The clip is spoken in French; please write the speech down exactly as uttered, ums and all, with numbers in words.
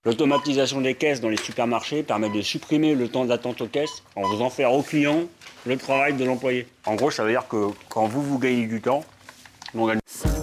L'automatisation des caisses dans les supermarchés permet de supprimer le temps d'attente aux caisses en faisant faire au client le travail de l'employé. En gros, ça veut dire que quand vous, vous gagnez du temps, on gagne.